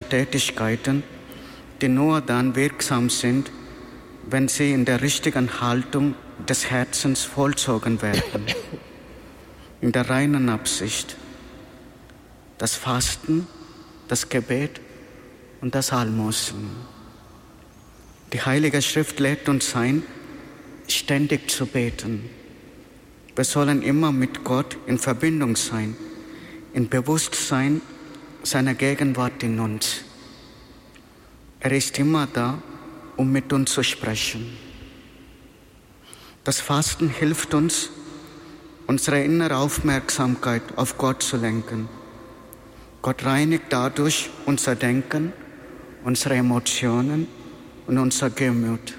Tätigkeiten, die nur dann wirksam sind, wenn sie in der richtigen Haltung des Herzens vollzogen werden, in der reinen Absicht. Das Fasten, das Gebet und das Almosen. Die Heilige Schrift lädt uns ein, ständig zu beten. Wir sollen immer mit Gott in Verbindung sein, in Bewusstsein seiner Gegenwart in uns. Er ist immer da, um mit uns zu sprechen. Das Fasten hilft uns, unsere innere Aufmerksamkeit auf Gott zu lenken. Gott reinigt dadurch unser Denken, unsere Emotionen und unser Gemüt.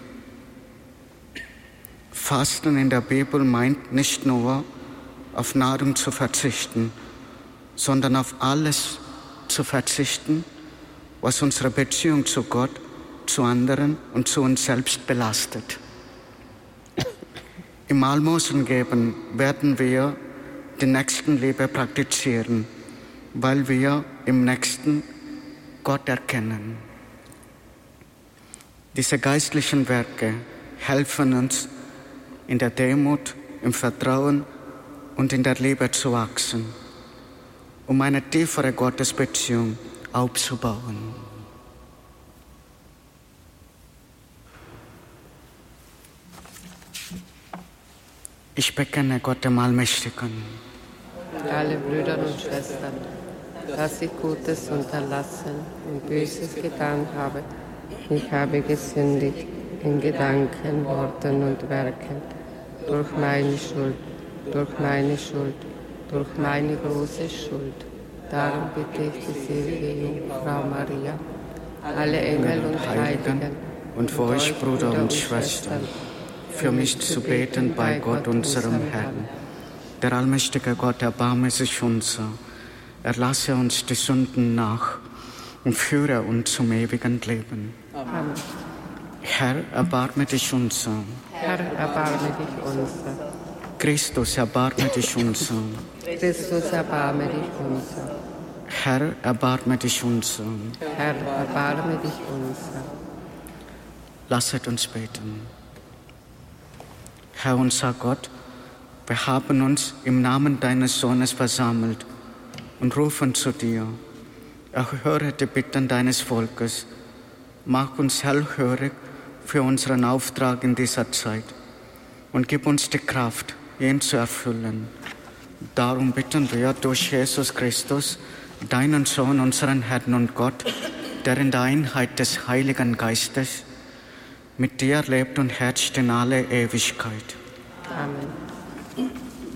Fasten in der Bibel meint nicht nur, auf Nahrung zu verzichten, sondern auf alles zu verzichten, was unsere Beziehung zu Gott, zu anderen und zu uns selbst belastet. Im Almosengeben werden wir die Nächstenliebe praktizieren, weil wir im Nächsten Gott erkennen. Diese geistlichen Werke helfen uns, in der Demut, im Vertrauen und in der Liebe zu wachsen, um eine tiefere Gottesbeziehung aufzubauen. Ich bekenne Gott dem Allmächtigen. Alle Brüder und Schwestern, dass ich Gutes unterlassen und Böses getan habe. Ich habe gesündigt in Gedanken, Worten und Werken, durch meine Schuld, durch meine große Schuld. Darum bitte ich die selige Jungfrau Maria, alle Engel und Heiligen und für euch, Brüder und Schwestern, für mich zu beten bei Gott, unserem Herrn. Der allmächtige Gott, erbarme sich unser, erlasse uns die Sünden nach und führe uns zum ewigen Leben. Amen. Herr, erbarme dich unser. Herr, erbarme dich unser. Christus, erbarme dich unser. Christus, erbarme dich unser. Herr, erbarme dich unser. Herr, erbarme dich unser. Lasset uns beten. Herr, unser Gott, wir haben uns im Namen deines Sohnes versammelt und rufen zu dir. Erhöre die Bitten deines Volkes. Mach uns hellhörig für unseren Auftrag in dieser Zeit und gib uns die Kraft, ihn zu erfüllen. Darum bitten wir durch Jesus Christus, deinen Sohn, unseren Herrn und Gott, der in der Einheit des Heiligen Geistes mit dir lebt und herrscht in alle Ewigkeit. Amen.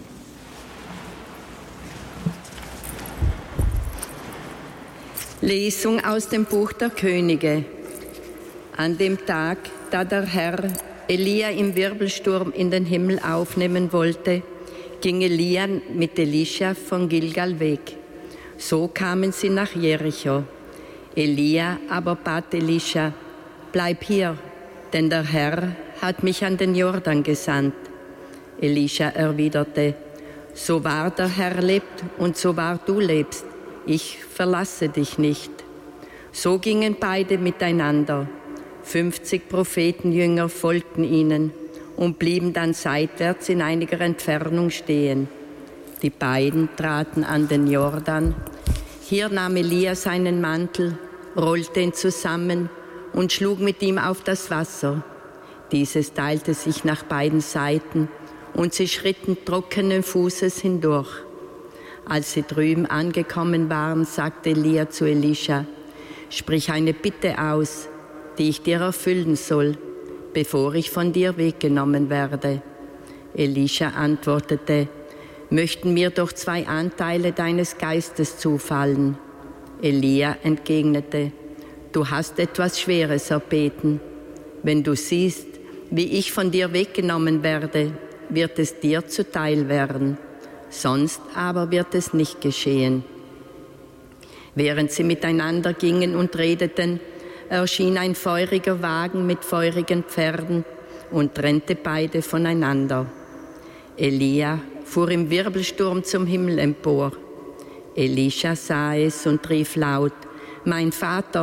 Lesung aus dem Buch der Könige. An dem Tag, da der Herr Elia im Wirbelsturm in den Himmel aufnehmen wollte, ging Elia mit Elisha von Gilgal weg. So kamen sie nach Jericho. Elia aber bat Elisha: Bleib hier, denn der Herr hat mich an den Jordan gesandt. Elisha erwiderte: So wahr der Herr lebt und so wahr du lebst, ich verlasse dich nicht. So gingen beide miteinander. 50 Prophetenjünger folgten ihnen und blieben dann seitwärts in einiger Entfernung stehen. Die beiden traten an den Jordan. Hier nahm Elia seinen Mantel, rollte ihn zusammen und schlug mit ihm auf das Wasser. Dieses teilte sich nach beiden Seiten und sie schritten trockenen Fußes hindurch. Als sie drüben angekommen waren, sagte Elia zu Elisha: Sprich eine Bitte aus, die ich dir erfüllen soll, bevor ich von dir weggenommen werde. Elisha antwortete: Möchten mir doch 2 Anteile deines Geistes zufallen. Elia entgegnete: Du hast etwas Schweres erbeten. Wenn du siehst, wie ich von dir weggenommen werde, wird es dir zuteil werden. Sonst aber wird es nicht geschehen. Während sie miteinander gingen und redeten, erschien ein feuriger Wagen mit feurigen Pferden und trennte beide voneinander. Elia fuhr im Wirbelsturm zum Himmel empor. Elisha sah es und rief laut: Mein Vater,